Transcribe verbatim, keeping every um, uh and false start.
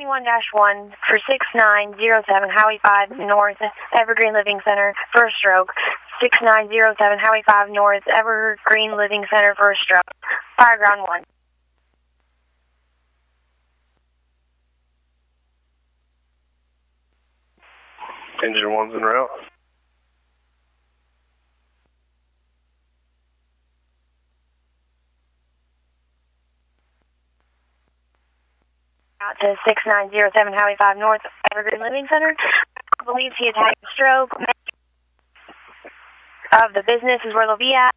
twenty-one dash one for six nine zero seven Highway five North, Evergreen Living Center, first stroke. six nine zero seven Highway five North, Evergreen Living Center, first stroke. Fire ground one. Engine one's en route. Out to six nine zero seven Highway five North, Evergreen Living Center. I believe he has had a stroke. Of the business is where they'll be at.